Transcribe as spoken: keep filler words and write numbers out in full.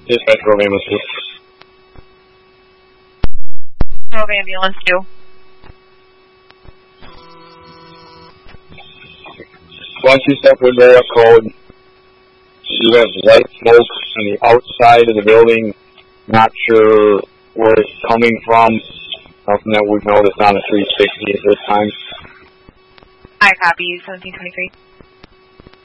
Dispatch Grove Ambulance two. Grove Ambulance two. Once you step with the code, you have white smoke on the outside of the building. Not sure where it's coming from. Nothing that we've noticed on the three sixty at this time. I copy, seventeen twenty-three.